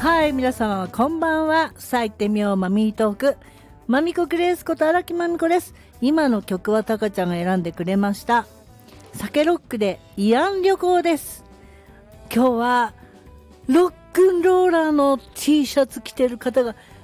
はい、皆様こんばんは。さあ行ってみようマミートーク。マミコグレースこと荒木マミコです。今の曲はタカちゃんが選んでくれました。酒ロックで慰安旅行です。今日はロックンローラーの T シャツ着てる方が